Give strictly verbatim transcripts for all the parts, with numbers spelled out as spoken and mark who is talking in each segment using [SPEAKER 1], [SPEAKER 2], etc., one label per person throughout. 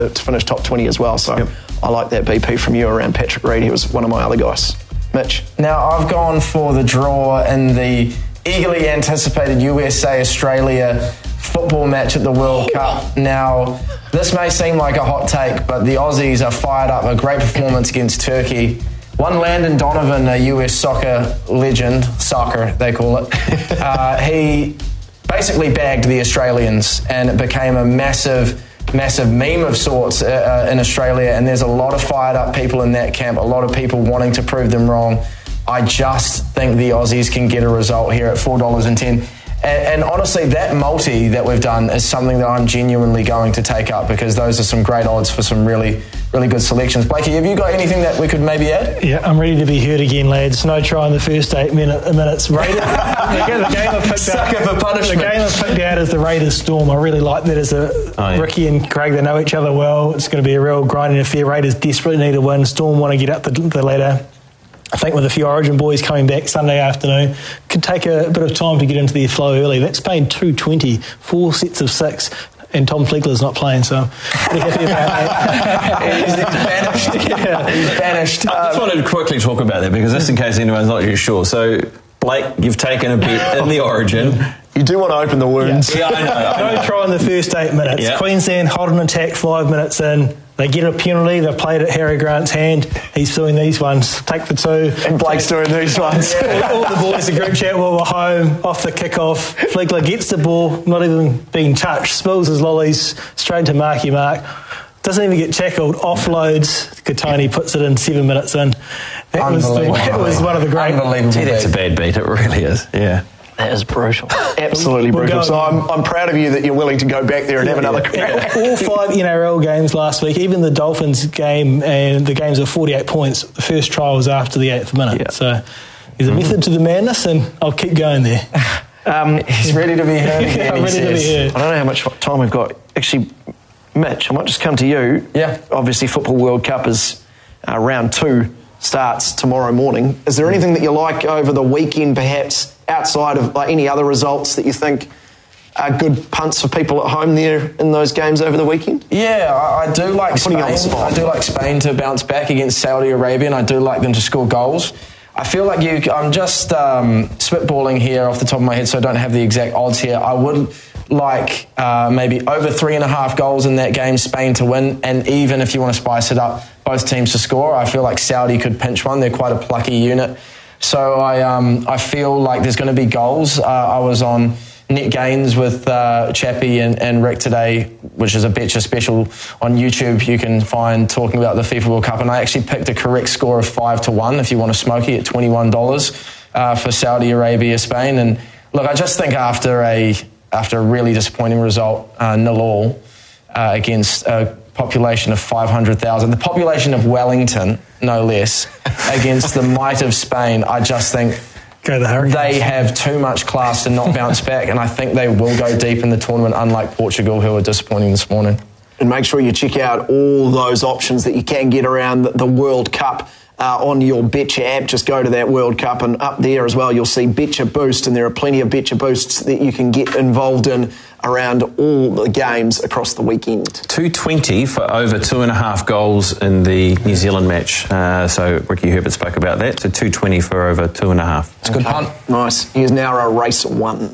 [SPEAKER 1] to finish top twenty as well. So yep. I like that B P from you around Patrick Reed. He was one of my other guys. Mitch?
[SPEAKER 2] Now, I've gone for the draw in the eagerly anticipated U S A-Australia football match at the World Cup. Now, this may seem like a hot take, but the Aussies are fired up. A great performance against Turkey. One Landon Donovan, a U S soccer legend, soccer they call it, uh, he basically bagged the Australians, and it became a massive, massive meme of sorts uh, in Australia, and there's a lot of fired up people in that camp, a lot of people wanting to prove them wrong. I just think the Aussies can get a result here at four dollars and ten cents. And, and honestly, that multi that we've done is something that I'm genuinely going to take up, because those are some great odds for some really, really good selections. Blakey, have you got anything that we could maybe add?
[SPEAKER 3] Yeah, I'm ready to be heard again, lads. No try in the first eight minute, minutes. Raiders, the, the game I've picked
[SPEAKER 2] Sucker
[SPEAKER 3] out,
[SPEAKER 2] for punishment.
[SPEAKER 3] The game I've picked out is the Raiders Storm. I really like that as a oh, yeah. Ricky and Craig. They know each other well. It's going to be a real grinding affair. Raiders desperately need a win. Storm want to get up the, the ladder. I think with a few Origin boys coming back Sunday afternoon, could take a bit of time to get into their flow early. That's paying two twenty, four sets of six, and Tom Flegler's not playing, so I'm pretty happy about that.
[SPEAKER 2] he's, he's banished. Yeah, he's banished.
[SPEAKER 4] I just wanted to quickly talk about that, because just in case anyone's not too sure. So, Blake, you've taken a bet in the Origin.
[SPEAKER 1] You do want to open the wounds.
[SPEAKER 4] Yeah, yeah I know. I know.
[SPEAKER 3] No try in the first eight minutes. Yeah. Queensland hold an attack five minutes in. They get a penalty. They've played at Harry Grant's hand. He's doing these ones. Take the two.
[SPEAKER 1] And Blake's doing these ones.
[SPEAKER 3] all, all the boys in group chat while we're home, off the kick-off. Flegler gets the ball, not even being touched, spills his lollies straight to Marky Mark. Doesn't even get tackled, offloads. Katoni puts it in seven minutes in. That was, the, that was one of the great...
[SPEAKER 2] Unbelievable.
[SPEAKER 4] Gee, that's a bad beat. It really is. Yeah.
[SPEAKER 1] That is brutal. Absolutely brutal. We'll so I'm, I'm proud of you that you're willing to go back there and yeah, have another crack.
[SPEAKER 3] All five N R L games last week, even the Dolphins game and the games of forty-eight points, the first try was after the eighth minute. Yeah. So there's a method to the madness, and I'll keep going there.
[SPEAKER 2] Um, He's ready to be heard again,
[SPEAKER 3] I'm ready
[SPEAKER 2] says.
[SPEAKER 3] to be heard.
[SPEAKER 1] I don't know how much time we've got. Actually, Mitch, I might just come to you.
[SPEAKER 2] Yeah.
[SPEAKER 1] Obviously, Football World Cup is uh, round two starts tomorrow morning. Is there anything that you like over the weekend, perhaps, outside of like any other results that you think are good punts for people at home there in those games over the weekend?
[SPEAKER 2] Yeah, I, I do like Spain. I do like Spain to bounce back against Saudi Arabia, and I do like them to score goals. I feel like you. I'm just um, spitballing here off the top of my head, so I don't have the exact odds here. I would like uh, maybe over three and a half goals in that game, Spain to win, and even if you want to spice it up, both teams to score. I feel like Saudi could pinch one. They're quite a plucky unit. So I um, I feel like there's going to be goals. Uh, I was on net gains with uh, Chappie and, and Rick today, which is a Betcha special on YouTube. You can find talking about the FIFA World Cup, and I actually picked a correct score of five to one. If you want a smoky at twenty-one dollars uh, for Saudi Arabia, Spain. And look, I just think after a after a really disappointing result, uh, nil all uh, against a population of five hundred thousand, the population of Wellington, no less, against the might of Spain, I just think
[SPEAKER 3] go the Hurricanes.
[SPEAKER 2] They have too much class to not bounce back, and I think they will go deep in the tournament, unlike Portugal, who are disappointing this morning.
[SPEAKER 1] And make sure you check out all those options that you can get around the World Cup uh, on your Betcha app. Just go to that World Cup, and up there as well you'll see Betcha Boost, and there are plenty of Betcha Boosts that you can get involved in around all the games across the weekend.
[SPEAKER 4] two twenty for over two and a half goals in the New Zealand match. Uh, so Ricky Herbert spoke about that. So two twenty for over two and a half.
[SPEAKER 2] It's a good punt.
[SPEAKER 1] Nice. Here's now a race one.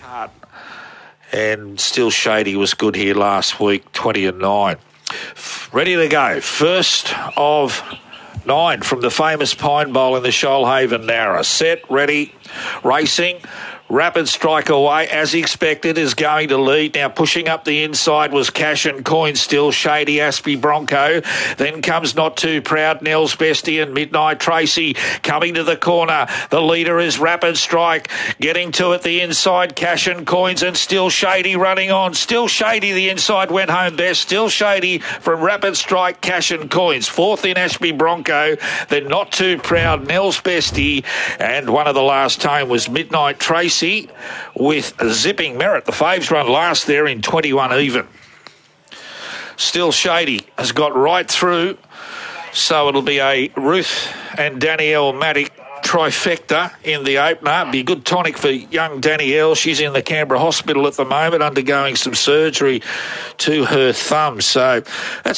[SPEAKER 5] And Still Shady was good here last week, twenty and nine. Ready to go. First of nine from the famous Pine Bowl in the Shoalhaven Narra. Set, ready, racing. Rapid Strike away, as expected, is going to lead. Now pushing up the inside was Cash and Coin, Still Shady, Aspie Bronco. Then comes Not Too Proud, Nels Bestie and Midnight Tracy coming to the corner. The leader is Rapid Strike. Getting to it the inside, Cash and Coins and Still Shady running on. Still Shady, the inside went home best. Still Shady from Rapid Strike, Cash and Coins. Fourth in Aspie Bronco. Then Not Too Proud, Nels Bestie. And one of the last home was Midnight Tracy with Zipping Merit. The faves run last there in twenty-one even. Still Shady has got right through, so it'll be a Ruth and Danielle Maddock trifecta in the opener. Be a good tonic for young Danielle. She's in the Canberra hospital at the moment undergoing some surgery to her thumb. So that's